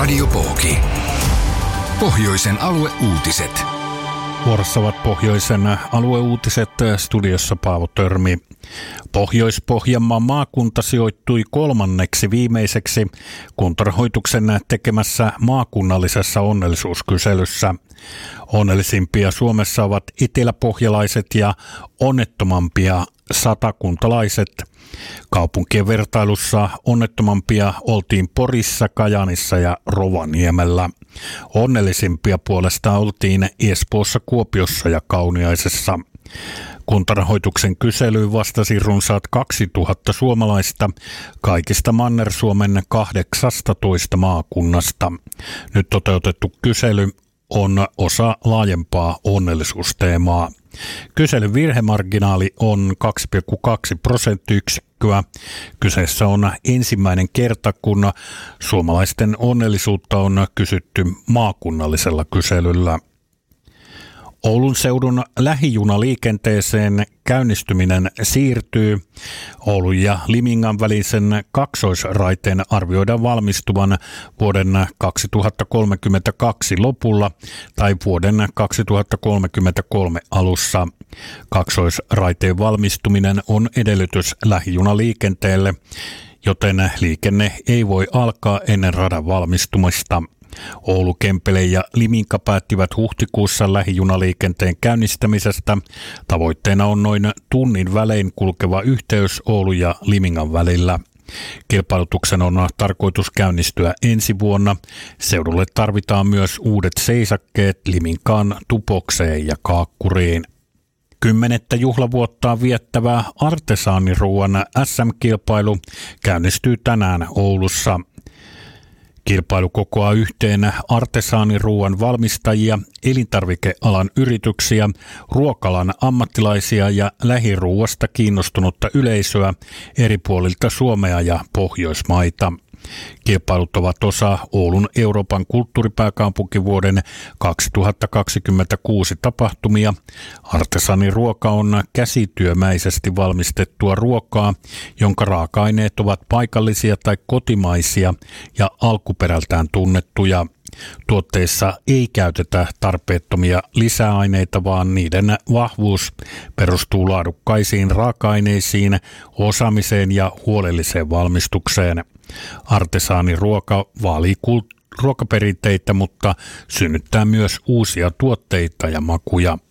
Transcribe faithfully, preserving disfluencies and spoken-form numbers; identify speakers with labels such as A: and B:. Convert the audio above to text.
A: Radio Pooki. Pohjoisen alueuutiset.
B: Vuorossa ovat Pohjoisen alueuutiset, studiossa Paavo Törmi. Pohjois-Pohjanmaan maakunta sijoittui kolmanneksi viimeiseksi Kuntarahoituksen tekemässä maakunnallisessa onnellisuuskyselyssä. Onnellisimpia Suomessa ovat eteläpohjalaiset ja onnettomampia satakuntalaiset. Kaupunkien vertailussa onnettomampia oltiin Porissa, Kajaanissa ja Rovaniemellä. Onnellisimpia puolestaan oltiin Espoossa, Kuopiossa ja Kauniaisessa. Kuntarahoituksen kyselyyn vastasi runsaat kaksituhatta suomalaista kaikista Manner-Suomen kahdeksastatoista maakunnasta. Nyt toteutettu kysely on osa laajempaa onnellisuusteemaa. Kyselyn virhemarginaali on kaksi pilkku kaksi prosenttiyksikköä. Kyseessä on ensimmäinen kerta, kun suomalaisten onnellisuutta on kysytty maakunnallisella kyselyllä. Oulun seudun lähijunaliikenteeseen käynnistyminen siirtyy. Oulun ja Limingan välisen kaksoisraiteen arvioidaan valmistuvan vuoden kaksituhattakolmekymmentäkaksi lopulla tai vuoden kaksituhattakolmekymmentäkolme alussa. Kaksoisraiteen valmistuminen on edellytys lähijunaliikenteelle, joten liikenne ei voi alkaa ennen radan valmistumista. Oulu, Kempele ja Liminka päättivät huhtikuussa lähijunaliikenteen käynnistämisestä. Tavoitteena on noin tunnin välein kulkeva yhteys Oulun ja Limingan välillä. Kilpailutuksen on tarkoitus käynnistyä ensi vuonna. Seudulle tarvitaan myös uudet seisakkeet Liminkaan, Tupokseen ja Kaakkuriin. Kymmenettä juhlavuottaan viettävää artesaaniruuan äs äm-kilpailu käynnistyy tänään Oulussa. Kilpailu kokoaa yhteen artesaaniruuan valmistajia, elintarvikealan yrityksiä, ruokalan ammattilaisia ja lähiruuasta kiinnostunutta yleisöä eri puolilta Suomea ja Pohjoismaita. Kilpailut ovat osa Oulun Euroopan kulttuuripääkaupunkivuoden kaksituhattakaksikymmentäkuusi tapahtumia. Artesaaniruoka on käsityömäisesti valmistettua ruokaa, jonka raaka-aineet ovat paikallisia tai kotimaisia ja alkuperältään tunnettuja. Tuotteissa ei käytetä tarpeettomia lisäaineita, vaan niiden vahvuus perustuu laadukkaisiin raaka-aineisiin, osaamiseen ja huolelliseen valmistukseen. Artesaaniruoka vaalii kult- ruokaperinteitä, mutta synnyttää myös uusia tuotteita ja makuja.